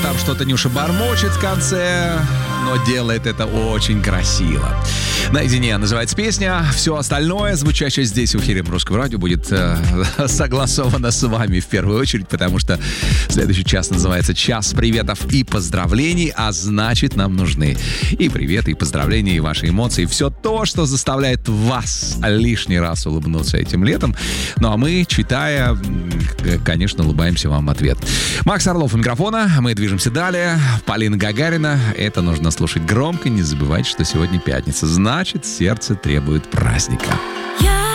там что-то Нюша бормочет в конце, но делает это очень красиво. «Наедине» называется песня. Все остальное, звучащее здесь в эфире Русского радио, будет согласовано с вами в первую очередь, потому что следующий час называется «Час приветов и поздравлений», а значит, нам нужны и приветы, и поздравления, и ваши эмоции, все то, что заставляет вас лишний раз улыбнуться этим летом. Ну а мы, читая, конечно, улыбаемся вам в ответ. Макс Орлов у микрофона, мы движемся далее. Полина Гагарина. Это нужно слушать громко, не забывайте, что сегодня пятница. Значит, сердце требует праздника.